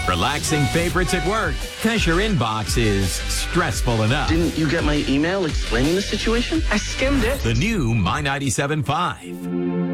Relaxing favorites at work because your inbox is stressful enough. Didn't you get my email explaining the situation? I skimmed it. The new My 97.5.